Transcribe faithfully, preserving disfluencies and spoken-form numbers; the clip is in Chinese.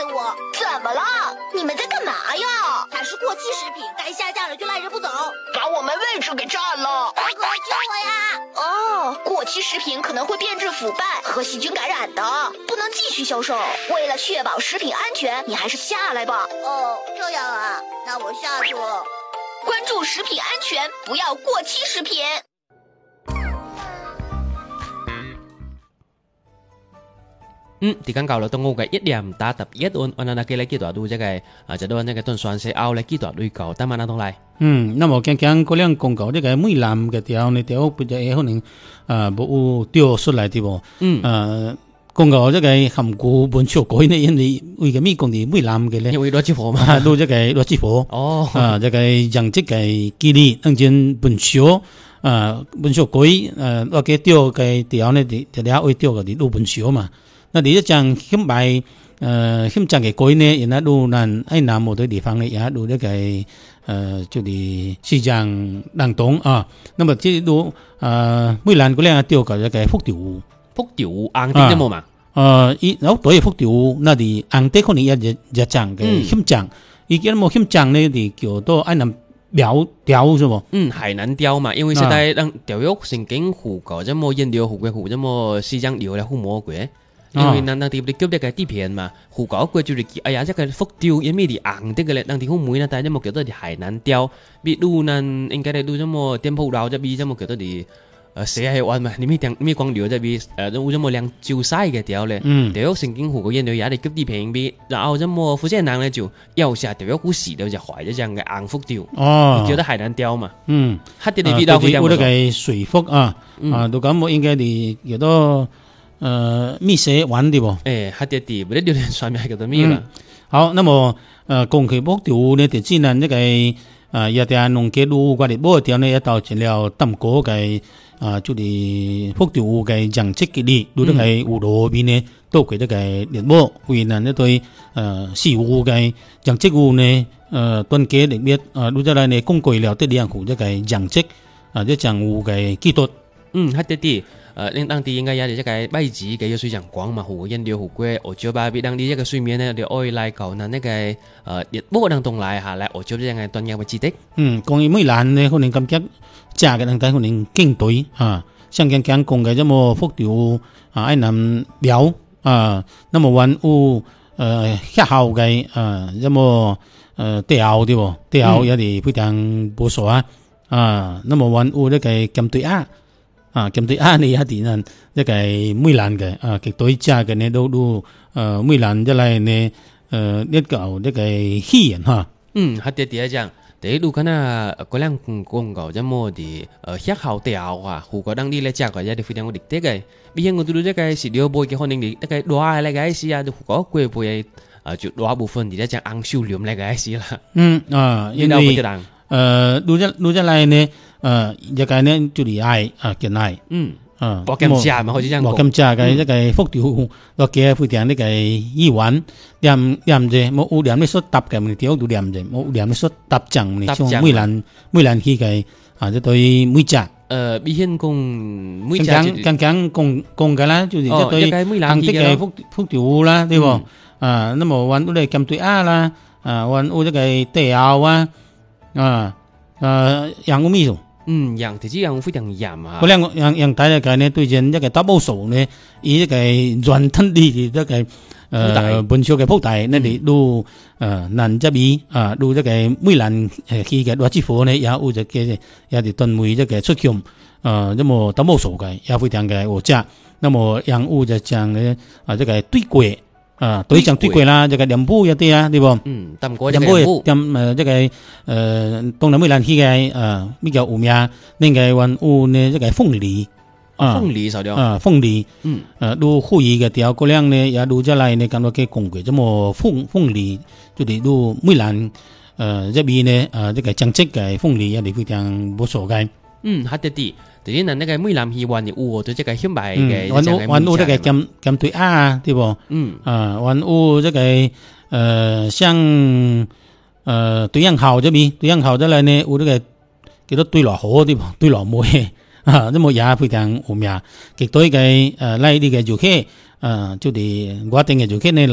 我。 怎么了？你们在干嘛呀？ 它是过期食品，该下架了就赖着不走， 把我们位置给占了。 大哥，救我呀！ 哦，过期食品可能会变质腐败和细菌感染的，不能继续销售。为了确保食品安全，你还是下来吧。 哦，这样啊，那我下去了。 关注食品安全，不要过期食品。 嗯，時間夠啦，到我嘅一點打特一按按那嘅咧幾多度即係啊，就到呢個段算是後咧幾多度夠，等晚那同嚟。 嗯，那麼講講嗰兩公告呢個每南嘅條呢條比較可能啊冇掉出嚟啲喎。 嗯。 啊，公告即係含股本出改呢，因為為嘅咩講啲每南嘅咧？ 因為攞支火嘛。 都即係攞支火。 哦。 啊，即係養殖嘅基地，等陣本出啊本出改啊，我嘅掉嘅條呢啲就係會掉嘅啲都本出嘛。那你一講險敗，呃險漲嘅改呢，人家都難喺南某啲地方呢，也都呢個呃就是市場冷凍啊。那麼即都呃每蘭嗰兩掉嘅一個福調湖， 福調湖硬啲都冇嘛？ 呃，伊然後對福調湖那啲硬啲可能一日日漲嘅險漲，而家冇險漲呢啲叫做喺南苗雕是不？ 嗯，海南雕嘛，因為現在讓條約神經湖個，咁麼印條湖嘅湖，咁麼西江條咧湖摸嘅。因為咱當地你叫啲嘅底片嘛，湖搞過就係哎呀，即係福雕，因為啲硬啲嘅咧，當地好美啦，但係冇叫到啲海南雕，比如咱應該嚟到咁麼店鋪樓，即係比咁麼叫到啲誒寫係話嘛，你咪聽咪講料即係比誒有咁麼兩招曬嘅雕咧，條約神經湖個印條也係叫底片比，然後咁麼福建人咧就要下條約湖時就就壞咗這樣嘅硬福雕， 哦， 叫得海南雕嘛， 嗯， 黑啲你比較會點？ 我哋嘅水福啊，啊，都咁我應該啲叫多。呃，密寫玩啲喎， 誒，黑啲啲，唔啲啲上面係叫做咩啦？ 好，那麼呃，講起福調湖呢，就只能呢個啊，一啲農業路嗰啲波條呢，一到前了淡果嘅啊，就係福調湖嘅養殖嘅啲，都都係湖路邊呢，都佢呢個列波，為難呢對呃西湖嘅養殖湖呢，呃，端嘅裏面啊，都在嚟呢公歸了啲兩湖呢個養殖啊，啲養湖嘅基督， 嗯，黑啲啲。呃，令當地應該也係一個位置嘅有水陽光嘛，湖印條湖嘅，我覺得比當地一個水面呢，就愛來cầu那呢個呃熱波當動來下來，我覺得係斷嘅基地。 嗯，講起每蘭呢，可能感覺價嘅能睇可能經隊啊，像講講講嘅，咁麼福調啊，喺南寮啊，那麼灣有呃歇後嘅啊，咁麼呃調對喎，調也係非常不錯啊，啊，那麼灣有呢個金隊啊。啊，咁對啊，你一啲人一個每蘭嘅啊，極對價嘅呢都都誒每蘭一嚟呢誒一個一個稀人嚇。 嗯，係啲啲樣，第一路可能嗰兩廣告咁麼啲誒歇後調啊，湖個當地咧價個一啲非常嘅啲嘅，比如我哋呢個是料杯嘅可能啲一個大嚟嘅事啊，湖個貴杯啊，就大部分啲咧就硬銷量嚟嘅事啦。 嗯啊，因為誒錄一錄一嚟呢。呃，一個呢就係愛啊，見愛， 嗯， 啊， 冇咁價嘛，好似這樣講， 冇咁價嘅一個福調，落嘅非常呢個意玩，念念者冇有念呢所搭嘅，咪條都念者冇念呢所搭證，咪從每蘭每蘭起嘅啊，就對每隻， 呃，比如講每隻， 講講講講講嘅啦，就是即對行的嘅福福調啦，對喎，啊，那麼揾到嚟咁對啊啦，啊，揾到一個調啊，啊，啊，樣個咩數？ 嗯，樣其實樣非常嚴啊！ 嗰兩個樣樣大嘅呢，對陣一個 double 數呢，以一個軟吞啲一個誒本少嘅鋪大，呢啲都誒難執意啊，都一個每蘭誒起嘅或者貨呢，也有一個也係斷位一個出強，誒咁麼 double 數嘅也非常嘅和價，那麼樣有就講呢啊，這個對貴。啊，對象對貴啦，這個廉補一啲啊，對不？ 嗯，淡過廉補廉誒，這個誒東南每蘭起嘅誒比較有名，另外還有呢這個鳳梨啊，鳳梨少啲啊，鳳梨， 嗯， 誒都可以嘅條嗰兩呢，也都出來呢，咁多嘅供貴，咁麼鳳鳳梨就係都每蘭誒這邊呢誒這個養殖嘅鳳梨也係非常不錯嘅。 嗯，係啲啲。對於咱那個每南希望的有對這個顯擺嘅， 還有還有這個金金對啊，對不？ 嗯， 啊，還有這個呃，像呃對樣好這邊對樣好這來呢，有這個叫做對落河對不？對落梅啊，這麼也非常有名。極對嘅呃來呢個遊客啊，就係我定嘅遊客呢。